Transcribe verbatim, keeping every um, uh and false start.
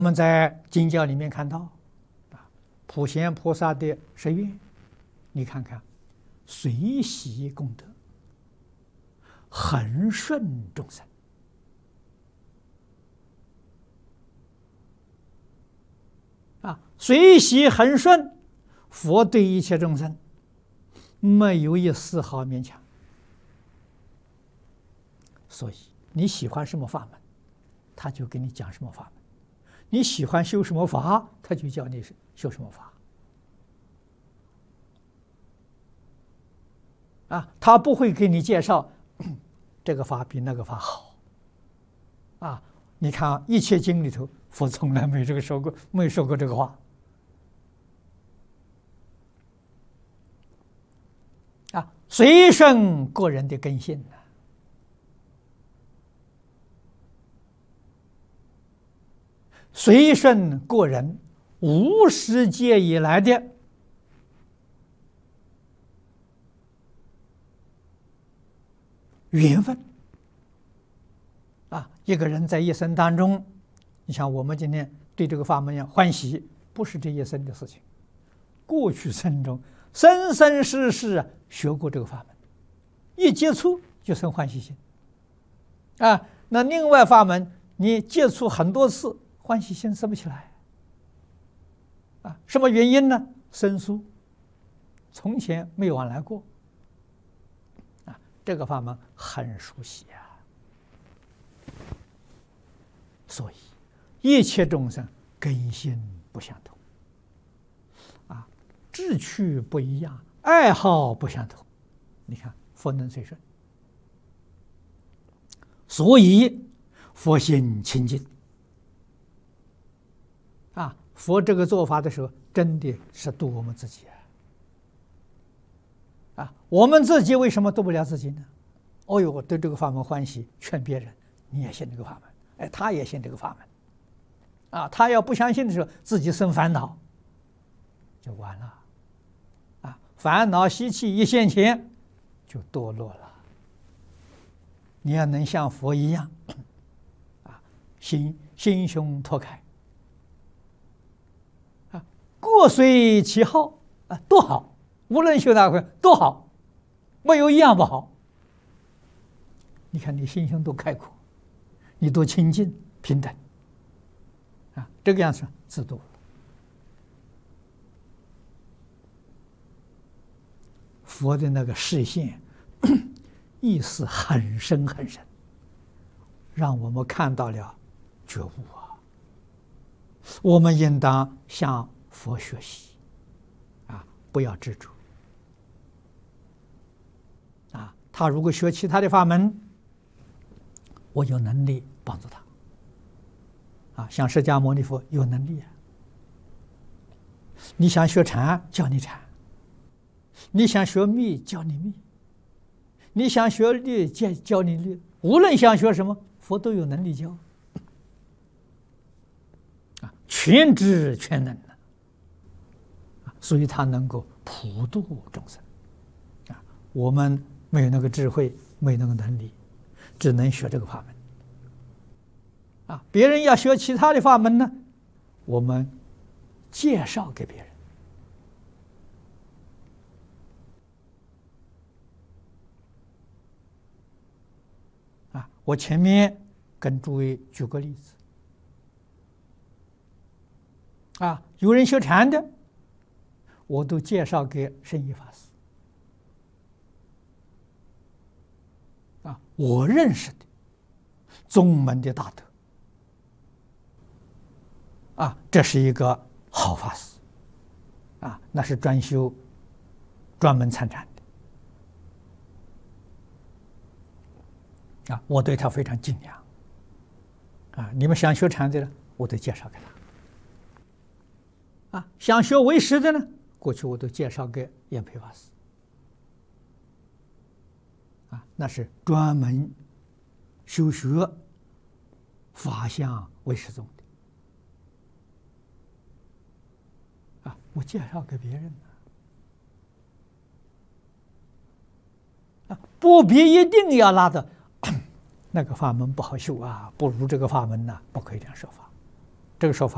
我们在经教里面看到，啊，普贤菩萨的十愿，你看看，随喜功德，恒顺众生。啊，随喜恒顺，佛对一切众生没有一丝毫勉强。所以你喜欢什么法门，他就给你讲什么法门；你喜欢修什么法，他就教你修什么法。啊，他不会给你介绍这个法比那个法好。啊，你看《一切经》里头，佛从来没这个说过，没说过这个话。啊，随顺个人的根性呢。随顺个人无始劫以来的缘分啊！一个人在一生当中，你像我们今天对这个法门要欢喜，不是这一生的事情。过去生中生生世世学过这个法门，一接触就生欢喜心啊。那另外法门，你接触很多次，欢喜心生不起来啊？什么原因呢？生疏，从前没有往来过啊。这个法门很熟悉啊，所以一切众生根性不相同啊，志趣不一样，爱好不相同。你看佛能随顺，所以佛心清净。啊，佛这个做法的时候，真的是度我们自己啊！啊，我们自己为什么度不了自己呢？哦呦，对这个法门欢喜，劝别人，你也信这个法门，哎，他也信这个法门，啊，他要不相信的时候，自己生烦恼，就完了，啊，烦恼习气一现前，就堕落了。你要能像佛一样，啊，心心胸拓开。各随其好啊，多好！无论修哪个多好，没有一样不好。你看你心胸多开阔，你多清净平等啊，这个样子自度。佛的那个示现，意思很深很深，让我们看到了觉悟啊。我们应当向佛学习啊，不要执着啊。他如果学其他的法门，我有能力帮助他啊。像释迦牟尼佛有能力啊。你想学禅，教你禅；你想学密，教你密；你想学律，教教你律。无论想学什么，佛都有能力教啊，全知全能。所以他能够普度众生啊！我们没有那个智慧，没有那个能力，只能学这个法门啊。别人要学其他的法门呢，我们介绍给别人啊。我前面跟诸位举个例子啊，有人学禅的，我都介绍给圣依法师啊，我认识的宗门的大德啊，这是一个好法师啊，那是专修专门参禅的啊，我对他非常敬仰啊。你们想学禅的呢，我都介绍给他啊。想学唯识的呢，过去我都介绍给延培法师啊，那是专门修学法相唯识宗的啊，我介绍给别人啊，不必一定要拉的那个法门不好修啊，不如这个法门呢、啊，不可以这样说法。这个说法